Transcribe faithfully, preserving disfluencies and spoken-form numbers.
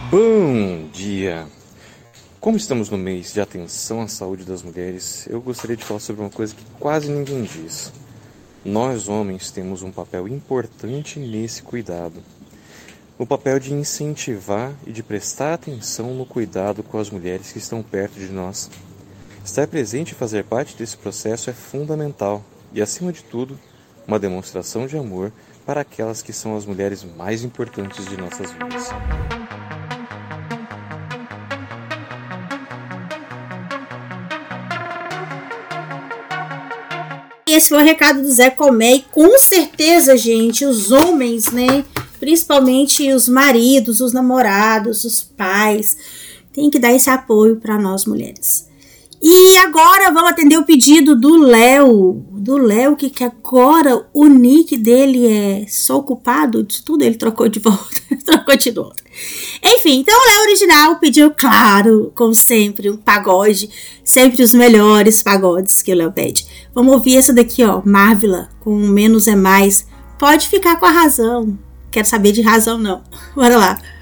Bom dia! Como estamos no mês de atenção à saúde das mulheres, eu gostaria de falar sobre uma coisa que quase ninguém diz. Nós, homens, temos um papel importante nesse cuidado. O papel de incentivar e de prestar atenção no cuidado com as mulheres que estão perto de nós. Estar presente e fazer parte desse processo é fundamental e, acima de tudo, uma demonstração de amor para aquelas que são as mulheres mais importantes de nossas vidas. Esse foi o recado do Zé Colmé. E com certeza, gente, os homens, né, principalmente os maridos, os namorados, os pais, tem que dar esse apoio para nós mulheres. E agora vamos atender o pedido do Léo, do Léo, que, que agora o nick dele é Sou Culpado de Tudo, ele trocou de volta, trocou de volta. Enfim, então o Léo original pediu, claro, como sempre, um pagode, sempre os melhores pagodes que o Léo pede. Vamos ouvir essa daqui, ó, Marvila, com Menos é Mais. Pode ficar com a razão, quero saber de razão não, bora lá.